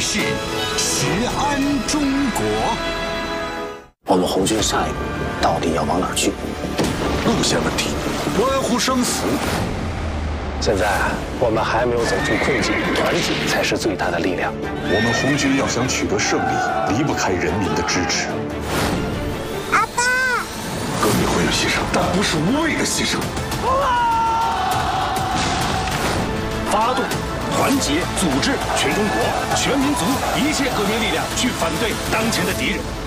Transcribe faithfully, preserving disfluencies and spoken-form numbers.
是食安中国。 我们红军下一步到底要往哪儿去？ 路线问题，关乎生死。 现在我们还没有走出困境，团结才是最大的力量。 我们红军要想取得胜利，离不开人民的支持。 阿爸， 革命会有牺牲，但不是无谓的牺牲。 发动、团结、组织全中国、全民族一切革命力量，去反对当前的敌人。